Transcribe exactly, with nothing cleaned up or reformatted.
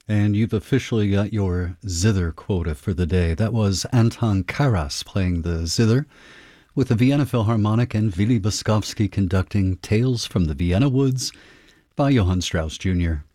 And you've officially got your zither quota for the day. That was Anton Karas playing the zither, with the Vienna Philharmonic and Willy Boskovsky conducting Tales from the Vienna Woods by Johann Strauss Junior